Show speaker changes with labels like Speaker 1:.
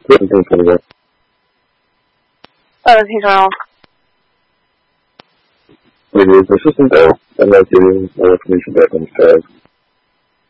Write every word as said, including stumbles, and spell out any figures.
Speaker 1: seventeen twenty-one.
Speaker 2: seventeen twenty-one.
Speaker 1: It is the system go. I'm not getting more information back on the tag.